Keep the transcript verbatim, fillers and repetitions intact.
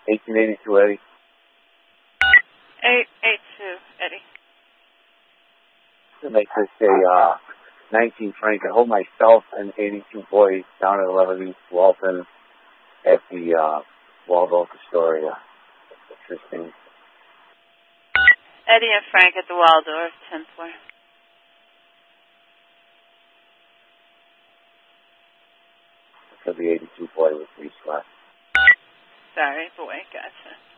eighteen eighty-two, Eddie. eight eighty-two, Eddie. To make this a uh, nineteen Frank, I hold myself and eighty-two boys down at eleven East Walton at the uh, Waldorf Astoria. Interesting. Eddie and Frank at the Waldorf, tenth floor. So the eighty-two boy with three slots. Sorry, boy, gotcha.